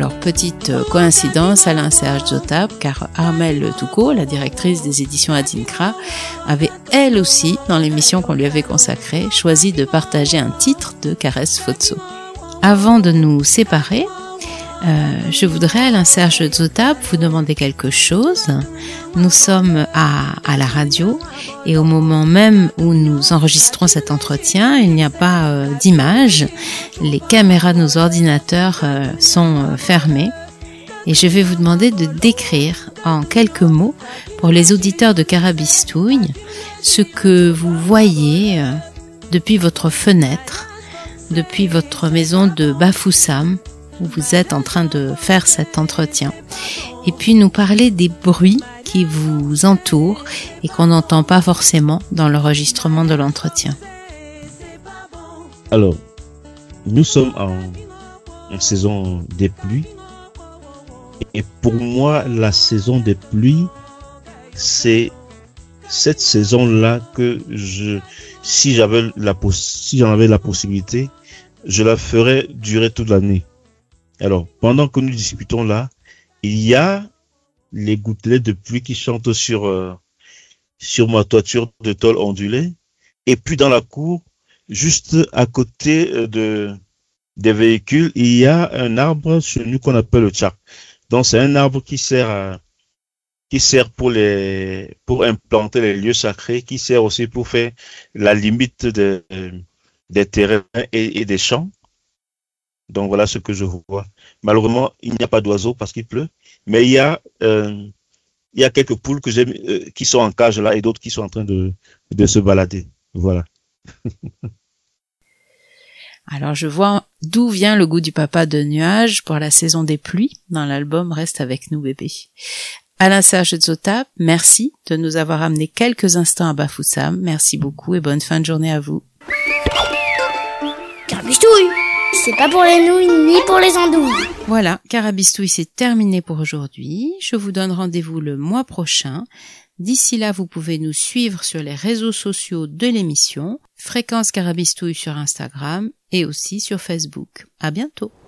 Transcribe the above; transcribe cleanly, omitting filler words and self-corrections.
Alors, petite coïncidence, Alain Serge Zotap, car Armelle Toucault, la directrice des éditions Adinkra, avait elle aussi, dans l'émission qu'on lui avait consacrée, choisi de partager un titre de Caresse Fotso. Avant de nous séparer, je voudrais, Alain Serge Zotap, vous demander quelque chose. Nous sommes à la radio et au moment même où nous enregistrons cet entretien, il n'y a pas d'image. Les caméras de nos ordinateurs sont fermées et je vais vous demander de décrire en quelques mots pour les auditeurs de Carabistouille ce que vous voyez depuis votre fenêtre, depuis votre maison de Bafoussam, où vous êtes en train de faire cet entretien. Et puis nous parler des bruits qui vous entourent et qu'on n'entend pas forcément dans l'enregistrement de l'entretien. Alors, nous sommes en saison des pluies. Et pour moi, la saison des pluies, c'est cette saison-là que si j'en avais la possibilité, je la ferais durer toute l'année. Alors, pendant que nous discutons là, il y a les gouttelettes de pluie qui chantent sur ma toiture de tôle ondulée. Et puis dans la cour, juste à côté des véhicules, il y a un arbre chez nous qu'on appelle le tchak. Donc c'est un arbre qui sert pour implanter les lieux sacrés, qui sert aussi pour faire la limite des terrains et des champs. Donc voilà ce que je vois. Malheureusement, il n'y a pas d'oiseaux parce qu'il pleut, mais il y a quelques poules que j'aime qui sont en cage là et d'autres qui sont en train de se balader. Voilà. Alors je vois d'où vient le goût du papa de nuages pour la saison des pluies dans l'album Reste avec nous bébé. Alain Serge Zotap, merci de nous avoir amené quelques instants à Bafoussam. Merci beaucoup et bonne fin de journée à vous. Carabistouille, c'est pas pour les nouilles ni pour les andouilles. Voilà, Carabistouille, c'est terminé pour aujourd'hui. Je vous donne rendez-vous le mois prochain. D'ici là, vous pouvez nous suivre sur les réseaux sociaux de l'émission, Fréquence Carabistouille sur Instagram et aussi sur Facebook. À bientôt.